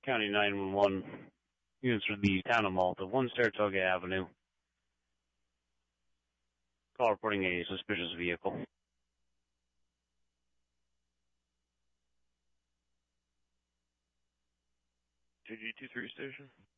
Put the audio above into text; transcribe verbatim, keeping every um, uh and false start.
County nine one one. Units for the town of Malta, one Saratoga Avenue. Call reporting a suspicious vehicle. Two G two three station.